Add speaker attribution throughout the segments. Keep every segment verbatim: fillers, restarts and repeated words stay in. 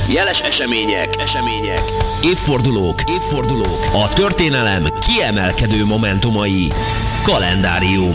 Speaker 1: Jeles események, események, évfordulók, évfordulók, a történelem kiemelkedő momentumai. Kalendárium.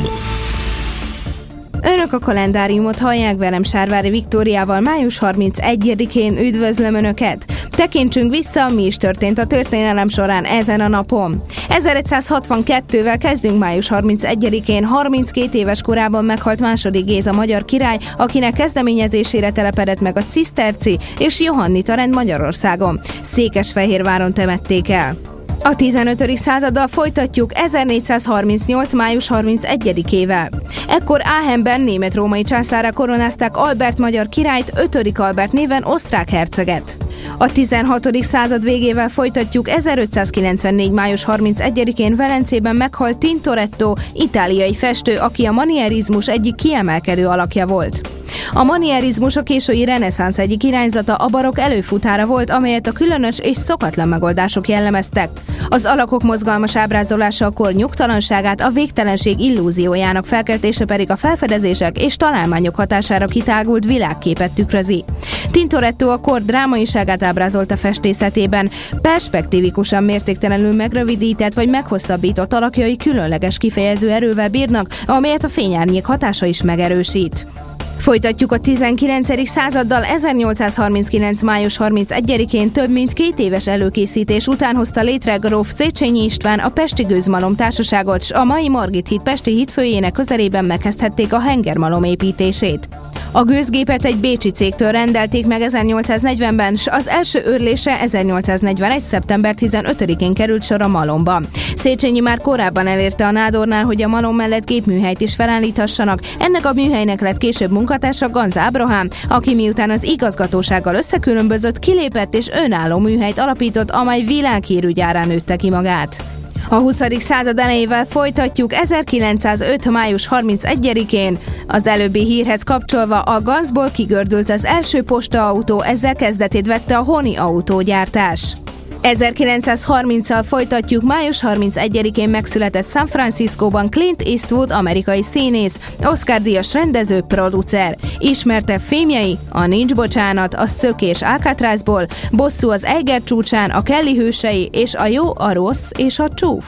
Speaker 2: Önök a kalendáriumot hallják, velem Sárvári Viktóriával. Május harmincegyedikén üdvözlöm Önöket! Tekintsünk vissza, mi is történt a történelem során ezen a napon. ezeregyszázhatvankettővel kezdünk. Május harmincegyedikén harminckét éves korában meghalt második Géza magyar király, akinek kezdeményezésére telepedett meg a ciszterci és johannita rend Magyarországon. Székesfehérváron temették el. A tizenötödik századdal folytatjuk ezernégyszázharmincnyolc. május harmincegyedikével. Ekkor Aachenben német-római császárrá koronázták Albert magyar királyt, ötödik Albert néven osztrák herceget. A tizenhatodik század végével folytatjuk ezerötszázkilencvennégy. május harmincegyedikén Velencében meghalt Tintoretto, itáliai festő, aki a manierizmus egyik kiemelkedő alakja volt. A manierizmus a késői reneszánsz egyik irányzata, a barokk előfutára volt, amelyet a különös és szokatlan megoldások jellemeztek. Az alakok mozgalmas ábrázolása a kor nyugtalanságát, a végtelenség illúziójának felkeltése pedig a felfedezések és találmányok hatására kitágult világképet tükrözi. Tintoretto a kor drámaiságát ábrázolta festészetében. Perspektívikusan mértéktelenül megrövidített vagy meghosszabbított alakjai különleges kifejező erővel bírnak, amelyet a fényárnyék hatása is megerősít. Folytatjuk a tizenkilencedik századdal. ezernyolcszázharminckilenc. május harmincegyedikén több mint két éves előkészítés után hozta létre gróf Széchenyi István a Pesti Gőzmalom Társaságot, s a mai Margit híd pesti hídfőjének közelében megkezdhették a hengermalom építését. A gőzgépet egy bécsi cégtől rendelték meg ezernyolcszáznegyvenben, s az első őrlése ezernyolcszáznegyvenegy. szeptember tizenötödikén került sor a malomban. Széchenyi már korábban elérte a nádornál, hogy a malom mellett gépműhelyt is felállíthassanak. Ennek a műhelynek lett később munkatársa Ganz Ábrahám, aki miután az igazgatósággal összekülönbözött, kilépett és önálló műhelyt alapított, amely világhírű gyárán nőtte ki magát. A huszadik század elejével folytatjuk ezerkilencszázöt. május harmincegyedikén. Az előbbi hírhez kapcsolva a Ganzból kigördült az első postaautó, ezzel kezdetét vette a honi autógyártás. ezerkilencszázharminccal folytatjuk. május harmincegyedikén megszületett San Franciscóban Clint Eastwood, amerikai színész, Oscar-díjas rendező, producer. Ismertebb filmjei: a Nincs bocsánat, a Szökés Alcatrazból, Bosszú az Eiger csúcsán, a Kelly hősei és a Jó, a rossz és a csúf.